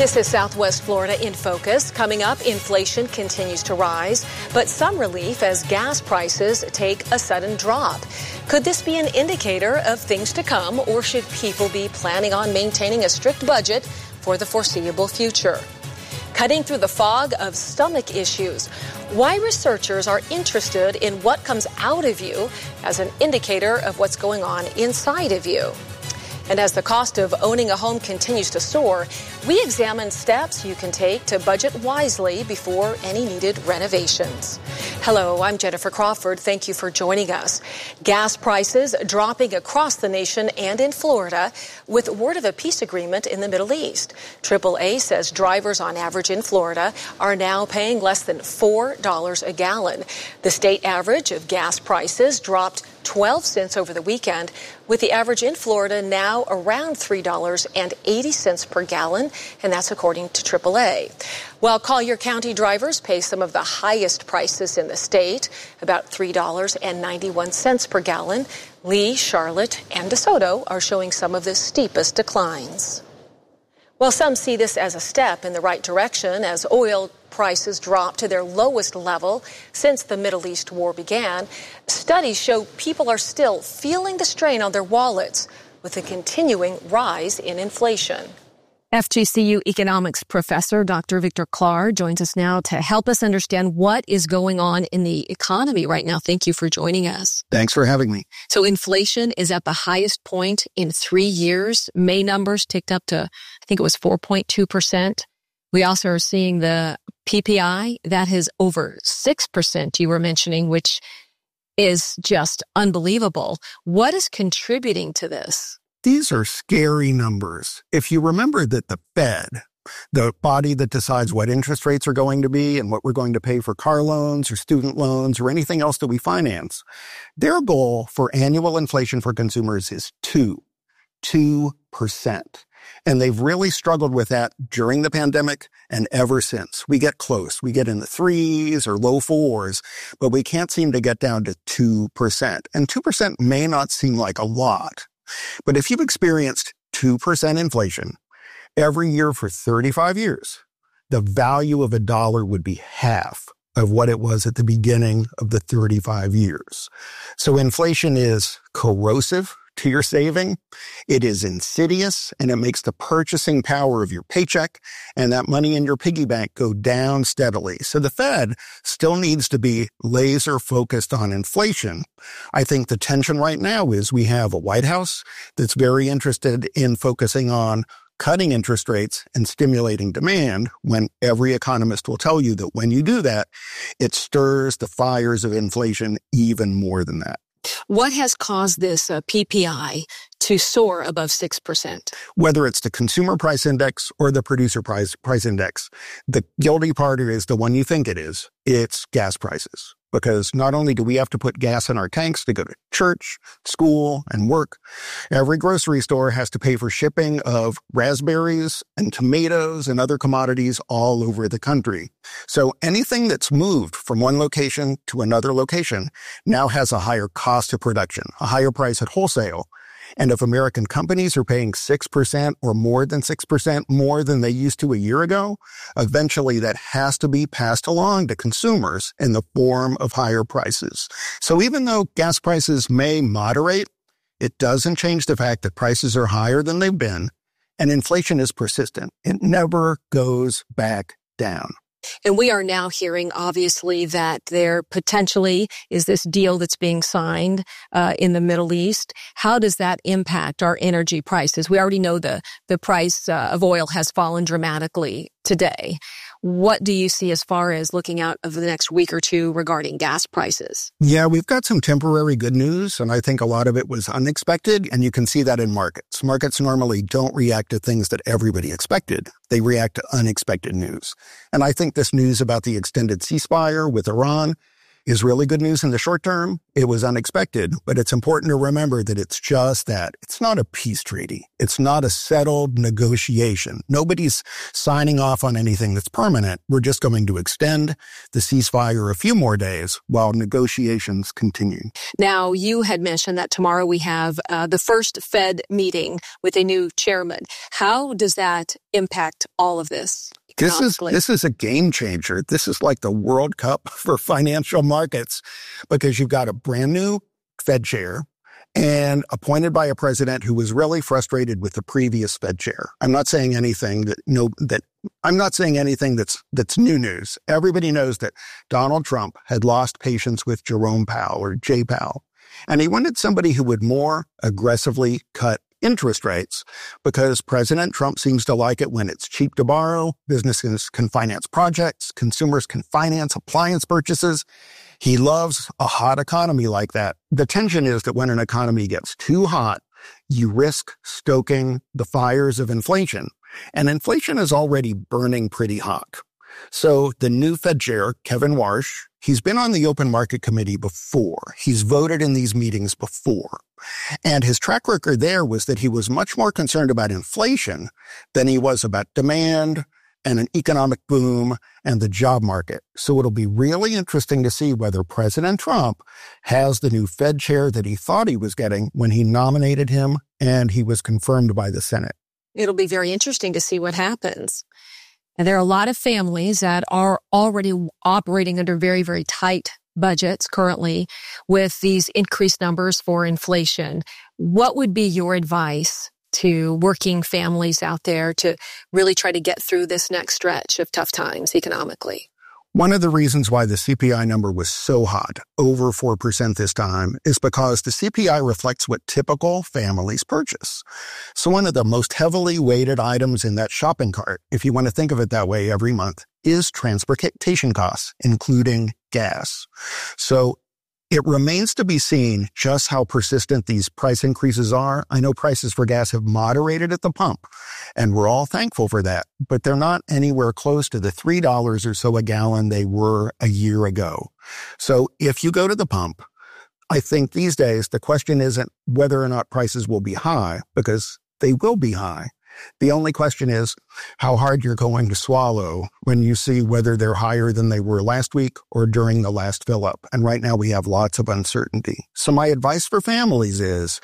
This is Southwest Florida in focus. Coming up, inflation continues to rise, but some relief as gas prices take a sudden drop. Could this be an indicator of things to come, or should people be planning on maintaining a strict budget for the foreseeable future? Cutting through the fog of stomach issues. Why researchers are interested in what comes out of you as an indicator of what's going on inside of you. And as the cost of owning a home continues to soar, we examine steps you can take to budget wisely before any needed renovations. Hello, I'm Jennifer Crawford. Thank you for joining us. Gas prices dropping across the nation and in Florida with word of a peace agreement in the Middle East. AAA says drivers on average in Florida are now paying less than $4 a gallon. The state average of gas prices dropped 12 cents over the weekend, with the average in Florida now around $3.80 per gallon, and that's according to AAA. While Collier County drivers pay some of the highest prices in the state, about $3.91 per gallon, Lee, Charlotte, and DeSoto are showing some of the steepest declines. Well, some see this as a step in the right direction as oil prices drop to their lowest level since the Middle East war began. Studies show people are still feeling the strain on their wallets with a continuing rise in inflation. FGCU economics professor Dr. Victor Clark joins us now to help us understand what is going on in the economy right now. Thank you for joining us. Thanks for having me. So inflation is at the highest point in 3 years. May numbers ticked up to, I think it was 4.2%. We also are seeing the PPI that is over 6% you were mentioning, which is just unbelievable. What is contributing to this? These are scary numbers. If you remember that the Fed, the body that decides what interest rates are going to be and what we're going to pay for car loans or student loans or anything else that we finance, their goal for annual inflation for consumers is 2%. And they've really struggled with that during the pandemic and ever since. We get close. We get in the 3s or low 4s, but we can't seem to get down to 2%. And 2% may not seem like a lot, but if you've experienced 2% inflation every year for 35 years, the value of a dollar would be half of what it was at the beginning of the 35 years. So inflation is corrosive to your saving. It is insidious, and it makes the purchasing power of your paycheck and that money in your piggy bank go down steadily. So the Fed still needs to be laser focused on inflation. I think the tension right now is we have a White House that's very interested in focusing on cutting interest rates and stimulating demand, when every economist will tell you that when you do that, it stirs the fires of inflation even more than that. What has caused this PPI to soar above 6%? Whether it's the consumer price index or the producer price index, the guilty part is the one you think it is. It's gas prices. Because not only do we have to put gas in our tanks to go to church, school, and work, every grocery store has to pay for shipping of raspberries and tomatoes and other commodities all over the country. So anything that's moved from one location to another location now has a higher cost of production, a higher price at wholesale. And if American companies are paying 6% or more than 6% more than they used to a year ago, eventually that has to be passed along to consumers in the form of higher prices. So even though gas prices may moderate, it doesn't change the fact that prices are higher than they've been, and inflation is persistent. It never goes back down. And we are now hearing, obviously, that there potentially is this deal that's being signed in the Middle East. How does that impact our energy prices? We already know the price of oil has fallen dramatically today. What do you see as far as looking out over the next week or two regarding gas prices? Yeah, we've got some temporary good news, and I think a lot of it was unexpected, and you can see that in markets. Markets normally don't react to things that everybody expected. They react to unexpected news. And I think this news about the extended ceasefire with Iran is really good news in the short term. It was unexpected, but it's important to remember that it's just that. It's not a peace treaty. It's not a settled negotiation. Nobody's signing off on anything that's permanent. We're just going to extend the ceasefire a few more days while negotiations continue. Now, you had mentioned that tomorrow we have the first Fed meeting with a new chairman. How does that impact all of this? This is a game changer. This is like the World Cup for financial markets because you've got a brand new Fed chair and appointed by a president who was really frustrated with the previous Fed chair. I'm not saying anything that's new news. Everybody knows that Donald Trump had lost patience with Jerome Powell or Jay Powell, and he wanted somebody who would more aggressively cut interest rates because President Trump seems to like it when it's cheap to borrow, businesses can finance projects, consumers can finance appliance purchases. He loves a hot economy like that. The tension is that when an economy gets too hot, you risk stoking the fires of inflation. And inflation is already burning pretty hot. So the new Fed chair, Kevin Warsh, he's been on the Open Market Committee before. He's voted in these meetings before. And his track record there was that he was much more concerned about inflation than he was about demand and an economic boom and the job market. So it'll be really interesting to see whether President Trump has the new Fed chair that he thought he was getting when he nominated him and he was confirmed by the Senate. It'll be very interesting to see what happens. And there are a lot of families that are already operating under very, very tight budgets currently with these increased numbers for inflation. What would be your advice to working families out there to really try to get through this next stretch of tough times economically? One of the reasons why the CPI number was so hot, over 4% this time, is because the CPI reflects what typical families purchase. So one of the most heavily weighted items in that shopping cart, if you want to think of it that way every month, is transportation costs, including gas. So it remains to be seen just how persistent these price increases are. I know prices for gas have moderated at the pump, and we're all thankful for that, but they're not anywhere close to the $3 or so a gallon they were a year ago. So if you go to the pump, I think these days the question isn't whether or not prices will be high, because they will be high. The only question is how hard you're going to swallow when you see whether they're higher than they were last week or during the last fill-up. And right now we have lots of uncertainty. So my advice for families is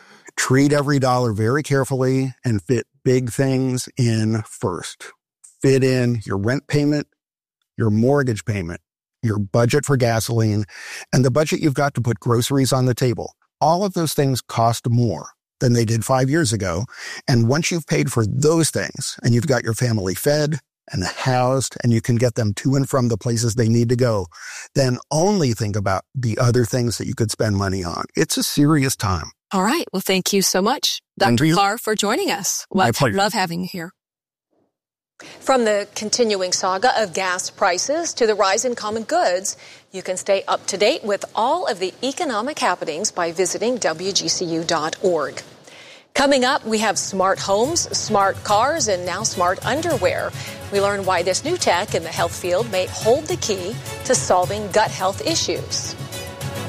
treat every dollar very carefully and fit big things in first. Fit in your rent payment, your mortgage payment, your budget for gasoline, and the budget you've got to put groceries on the table. All of those things cost more than they did 5 years ago. And once you've paid for those things and you've got your family fed and housed and you can get them to and from the places they need to go, then only think about the other things that you could spend money on. It's a serious time. All right. Well, thank you so much, Dr. Carr, for joining us. My pleasure. Love having you here. From the continuing saga of gas prices to the rise in common goods, you can stay up to date with all of the economic happenings by visiting WGCU.org. Coming up, we have smart homes, smart cars, and now smart underwear. We learn why this new tech in the health field may hold the key to solving gut health issues.